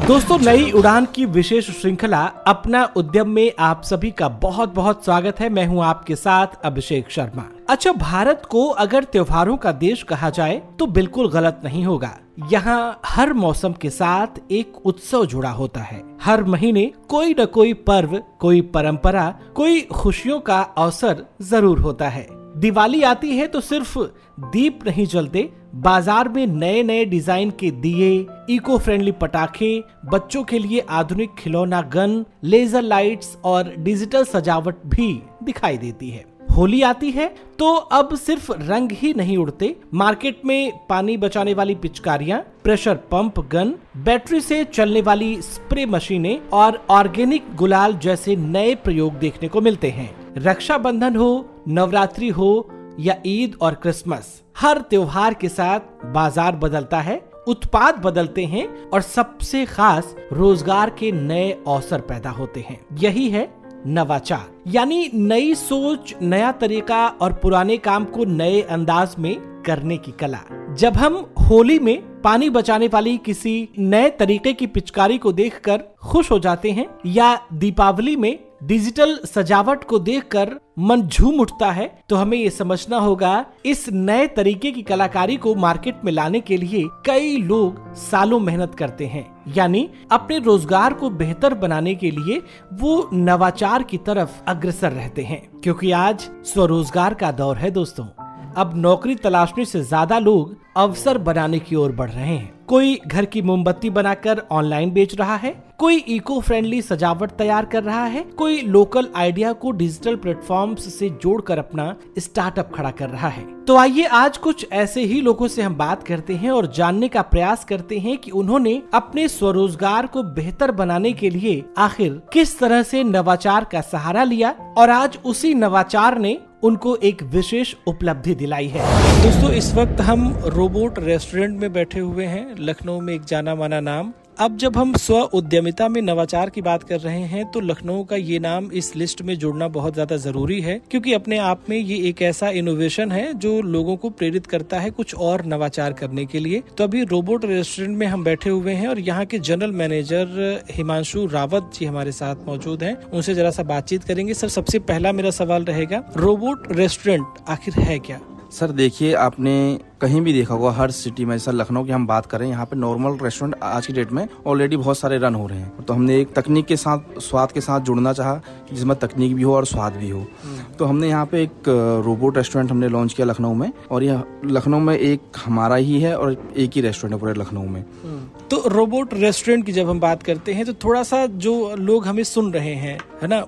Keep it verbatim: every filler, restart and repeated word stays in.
दोस्तों, नई उड़ान की विशेष श्रृंखला अपना उद्यम में आप सभी का बहुत बहुत स्वागत है। मैं हूं आपके साथ अभिषेक शर्मा। अच्छा, भारत को अगर त्योहारों का देश कहा जाए तो बिल्कुल गलत नहीं होगा। यहाँ हर मौसम के साथ एक उत्सव जुड़ा होता है। हर महीने कोई न कोई पर्व, कोई परंपरा, कोई खुशियों का अवसर जरूर होता है। दिवाली आती है तो सिर्फ दीप नहीं जलते, बाजार में नए नए डिजाइन के दिए, इको फ्रेंडली पटाखे, बच्चों के लिए आधुनिक खिलौना गन, लेजर लाइट्स और डिजिटल सजावट भी दिखाई देती है। होली आती है तो अब सिर्फ रंग ही नहीं उड़ते, मार्केट में पानी बचाने वाली पिचकारियां, प्रेशर पंप गन, बैटरी से चलने वाली स्प्रे मशीनें और ऑर्गेनिक गुलाल जैसे नए प्रयोग देखने को मिलते हैं। रक्षाबंधन हो, नवरात्रि हो या ईद और क्रिसमस, हर त्योहार के साथ बाजार बदलता है, उत्पाद बदलते हैं और सबसे खास रोजगार के नए अवसर पैदा होते हैं। यही है नवाचार, यानी नई सोच, नया तरीका और पुराने काम को नए अंदाज में करने की कला। जब हम होली में पानी बचाने वाली किसी नए तरीके की पिचकारी को देखकर खुश हो जाते हैं या दीपावली में डिजिटल सजावट को देखकर मन झूम उठता है, तो हमें ये समझना होगा इस नए तरीके की कलाकारी को मार्केट में लाने के लिए कई लोग सालों मेहनत करते हैं। यानी अपने रोजगार को बेहतर बनाने के लिए वो नवाचार की तरफ अग्रसर रहते हैं, क्योंकि आज स्वरोजगार का दौर है दोस्तों। अब नौकरी तलाशने से ज्यादा लोग अवसर बनाने की ओर बढ़ रहे हैं। कोई घर की मोमबत्ती बनाकर ऑनलाइन बेच रहा है, कोई इको फ्रेंडली सजावट तैयार कर रहा है, कोई लोकल आइडिया को डिजिटल प्लेटफॉर्म्स से जोड़कर अपना स्टार्टअप खड़ा कर रहा है। तो आइए आज कुछ ऐसे ही लोगों से हम बात करते हैं और जानने का प्रयास करते हैं कि उन्होंने अपने स्वरोजगार को बेहतर बनाने के लिए आखिर किस तरह से नवाचार का सहारा लिया और आज उसी नवाचार ने उनको एक विशेष उपलब्धि दिलाई है। दोस्तों, इस वक्त हम रोबोट रेस्टोरेंट में बैठे हुए हैं, लखनऊ में एक जाना माना नाम। अब जब हम स्व उद्यमिता में नवाचार की बात कर रहे हैं तो लखनऊ का ये नाम इस लिस्ट में जोड़ना बहुत ज्यादा जरूरी है, क्योंकि अपने आप में ये एक ऐसा इनोवेशन है जो लोगों को प्रेरित करता है कुछ और नवाचार करने के लिए। तो अभी रोबोट रेस्टोरेंट में हम बैठे हुए हैं और यहाँ के जनरल मैनेजर हिमांशु रावत जी हमारे साथ मौजूद हैं। उनसे जरा सा बातचीत करेंगे। सर, सबसे पहला मेरा सवाल रहेगा, रोबोट रेस्टोरेंट आखिर है क्या? सर देखिए, आपने कहीं भी देखा होगा, हर सिटी में, जैसा लखनऊ की हम बात करें, यहाँ पे नॉर्मल रेस्टोरेंट आज की डेट में ऑलरेडी बहुत सारे रन हो रहे हैं। तो हमने एक तकनीक के साथ स्वाद के साथ जुड़ना चाहा, जिसमें तकनीक भी हो और स्वाद भी हो। तो हमने यहाँ पे एक रोबोट रेस्टोरेंट हमने लॉन्च किया लखनऊ में, और यह लखनऊ में एक हमारा ही है और एक ही रेस्टोरेंट है पूरे लखनऊ में। तो रोबोट रेस्टोरेंट की जब हम बात करते हैं तो थोड़ा सा जो लोग हमें सुन रहे हैं, है ना,